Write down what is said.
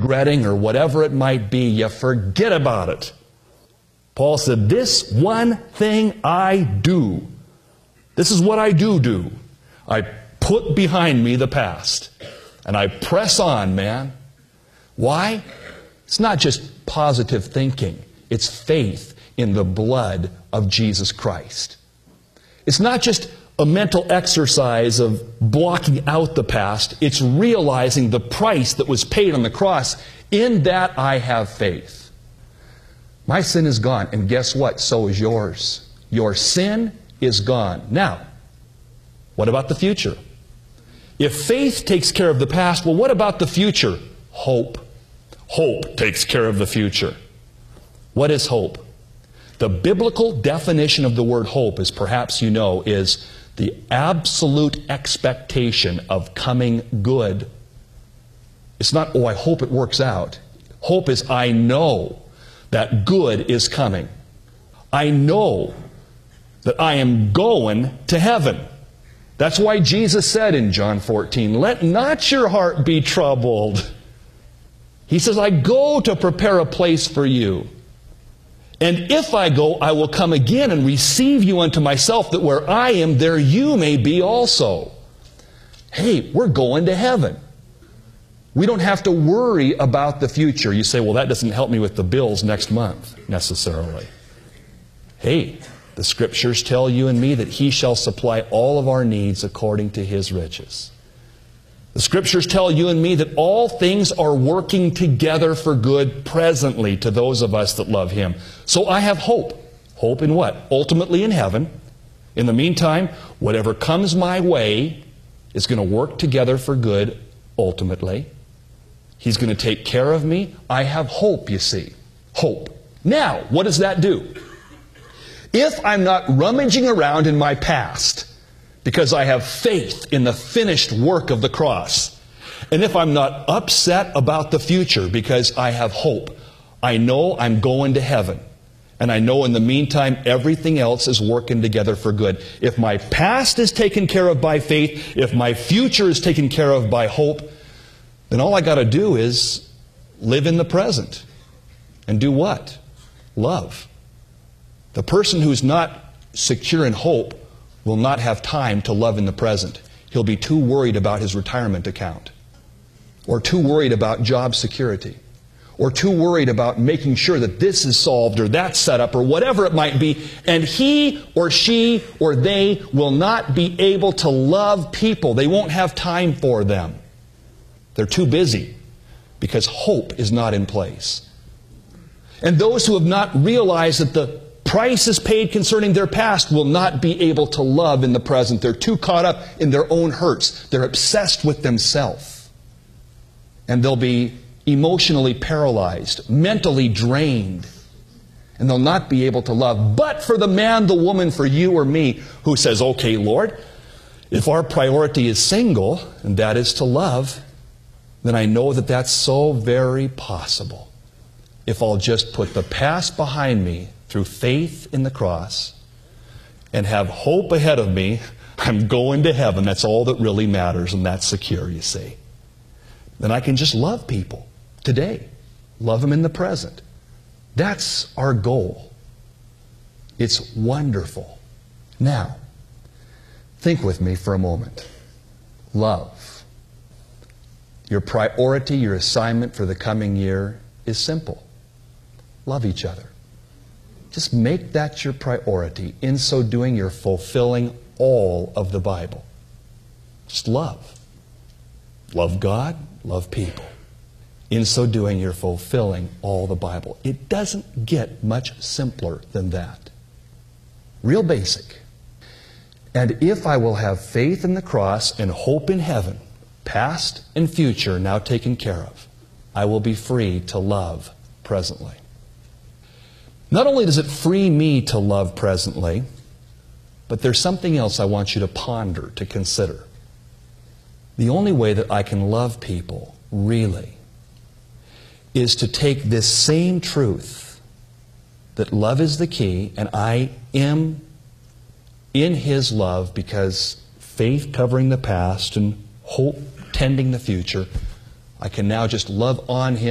regretting or whatever it might be, you forget about it. Paul said, this one thing I do. This is what I do. I put behind me the past. And I press on, man. Why? It's not just positive thinking. It's faith in the blood of Jesus Christ. It's not just a mental exercise of blocking out the past. It's realizing the price that was paid on the cross. In that I have faith. My sin is gone. And guess what? So is yours. Your sin is gone. Now, what about the future? If faith takes care of the past, well, what about the future? Hope. Hope takes care of the future. What is hope? The biblical definition of the word hope, as perhaps you know, is the absolute expectation of coming good. It's not, oh, I hope it works out. Hope is, I know that good is coming. I know that I am going to heaven. That's why Jesus said in John 14, let not your heart be troubled. He says, I go to prepare a place for you. And if I go, I will come again and receive you unto myself, that where I am, there you may be also. Hey, we're going to heaven. We don't have to worry about the future. You say, well, that doesn't help me with the bills next month, necessarily. Hey, the Scriptures tell you and me that He shall supply all of our needs according to His riches. The Scriptures tell you and me that all things are working together for good presently to those of us that love Him. So I have hope. Hope in what? Ultimately in heaven. In the meantime, whatever comes my way is going to work together for good ultimately. He's going to take care of me. I have hope, you see. Hope. Now, what does that do? If I'm not rummaging around in my past, because I have faith in the finished work of the cross, and if I'm not upset about the future because I have hope, I know I'm going to heaven. And I know in the meantime everything else is working together for good. If my past is taken care of by faith, if my future is taken care of by hope, then all I got to do is live in the present. And do what? Love. The person who's not secure in hope will not have time to love in the present. He'll be too worried about his retirement account, or too worried about job security, or too worried about making sure that this is solved or that's set up or whatever it might be, and he or she or they will not be able to love people. They won't have time for them. They're too busy because hope is not in place. And those who have not realized that the price is paid concerning their past will not be able to love in the present. They're too caught up in their own hurts. They're obsessed with themselves. And they'll be emotionally paralyzed, mentally drained. And they'll not be able to love. But for the man, the woman, for you or me, who says, okay, Lord, if our priority is single, and that is to love, then I know that that's so very possible. If I'll just put the past behind me through faith in the cross and have hope ahead of me, I'm going to heaven. That's all that really matters, and that's secure, you see. Then I can just love people today. Love them in the present. That's our goal. It's wonderful. Now, think with me for a moment. Love. Your priority, your assignment for the coming year is simple. Love each other. Just make that your priority. In so doing, you're fulfilling all of the Bible. Just love. Love God, love people. In so doing, you're fulfilling all the Bible. It doesn't get much simpler than that. Real basic. And if I will have faith in the cross and hope in heaven, past and future now taken care of, I will be free to love presently. Not only does it free me to love presently, but there's something else I want you to ponder, to consider. The only way that I can love people, really, is to take this same truth, that love is the key, and I am in His love because faith covering the past and hope tending the future, I can now just love on Him